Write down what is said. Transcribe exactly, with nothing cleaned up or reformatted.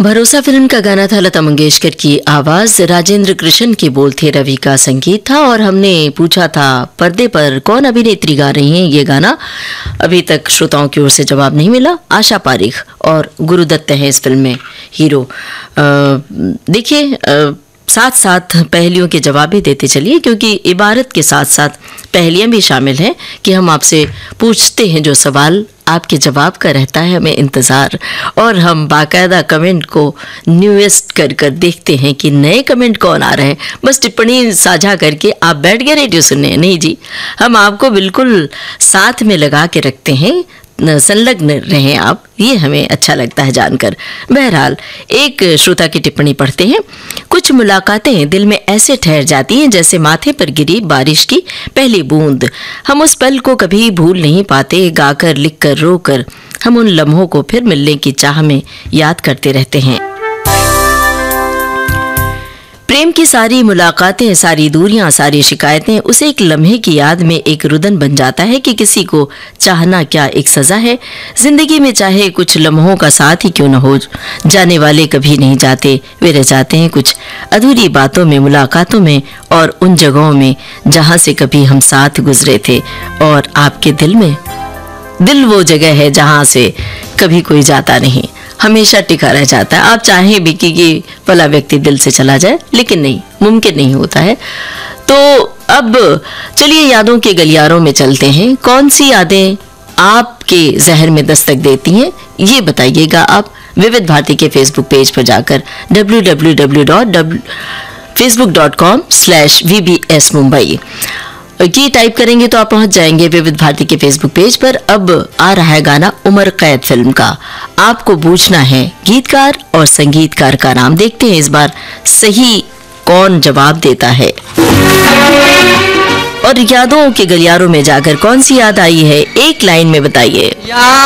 भरोसा फिल्म का गाना था, लता मंगेशकर की आवाज, राजेंद्र कृष्ण के बोल थे, रवि का संगीत था। और हमने पूछा था पर्दे पर कौन अभिनेत्री गा रही हैं ये गाना। अभी तक श्रोताओं की ओर से जवाब नहीं मिला। आशा पारिख और गुरुदत्त हैं इस फिल्म में हीरो। देखिए, साथ साथ पहेलियों के जवाब भी देते चलिए, क्योंकि इबारत के साथ साथ पहेलियां भी शामिल हैं कि हम आपसे पूछते हैं जो सवाल, आपके जवाब का रहता है हमें इंतज़ार। और हम बाकायदा कमेंट को न्यूएस्ट कर कर देखते हैं कि नए कमेंट कौन आ रहे हैं। बस टिप्पणी साझा करके आप बैठ गए रेडियो सुनने? नहीं जी, हम आपको बिल्कुल साथ में लगा के रखते हैं, संलग्न रहें आप, ये हमें अच्छा लगता है जानकर। बहरहाल, एक श्रोता की टिप्पणी पढ़ते हैं। कुछ मुलाकातें दिल में ऐसे ठहर जाती हैं जैसे माथे पर गिरी बारिश की पहली बूंद। हम उस पल को कभी भूल नहीं पाते, गाकर लिखकर रोकर हम उन लम्हों को फिर मिलने की चाह में याद करते रहते हैं। प्रेम की सारी मुलाकातें, सारी दूरियां, सारी शिकायतें उस एक लम्हे की याद में एक रुदन बन जाता है कि किसी को चाहना क्या एक सजा है। जिंदगी में चाहे कुछ लम्हों का साथ ही क्यों न हो, जाने वाले कभी नहीं जाते, वे रह जाते हैं कुछ अधूरी बातों में, मुलाकातों में और उन जगहों में जहां से कभी हम साथ गुजरे थे। और आपके दिल में, दिल वो जगह है जहां से कभी कोई जाता नहीं, हमेशा टिका रह जाता है। आप चाहें भी कि भला व्यक्ति दिल से चला जाए, लेकिन नहीं, मुमकिन नहीं होता है। तो अब चलिए यादों के गलियारों में चलते हैं। कौन सी यादें आपके जहर में दस्तक देती हैं, ये बताइएगा आप विविध भारती के फेसबुक पेज पर जाकर W W W dot Facebook dot com slash we B S Mumbai ये टाइप करेंगे तो आप पहुंच जाएंगे विविध भारती के फेसबुक पेज पर। अब आ रहा है गाना उमर कैद फिल्म का। आपको पूछना है गीतकार और संगीतकार का नाम। देखते हैं इस बार सही कौन जवाब देता है। और यादों के गलियारों में जाकर कौन सी याद आई है, एक लाइन में बताइए।